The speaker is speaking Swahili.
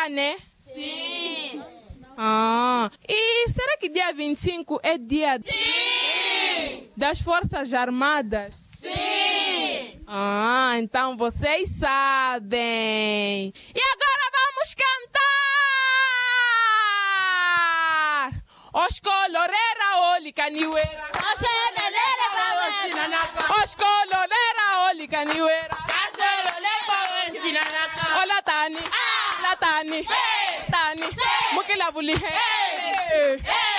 né? Sim. E será que dia 25 é dia das Forças Armadas? Sim. Então vocês sabem. E agora vamos cantar! Oscolorera oli caniwera. Oscolorera babosina naka. Oscolorera oli caniwera. Oscolorera babosina naka. Ola tani. La tani. Tani. Mukila buli. Hey.